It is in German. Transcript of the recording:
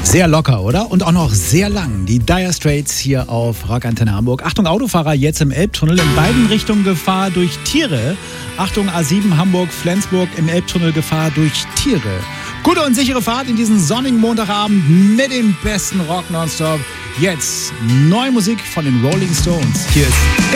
Sehr locker, oder? Und auch noch sehr lang. Die Dire Straits hier auf Rock Antenne Hamburg. Achtung, Autofahrer jetzt im Elbtunnel. In beiden Richtungen Gefahr durch Tiere. Achtung, A7 Hamburg-Flensburg im Elbtunnel Gefahr durch Tiere. Gute und sichere Fahrt in diesen sonnigen Montagabend mit dem besten Rock nonstop. Jetzt neue Musik von den Rolling Stones. Hier ist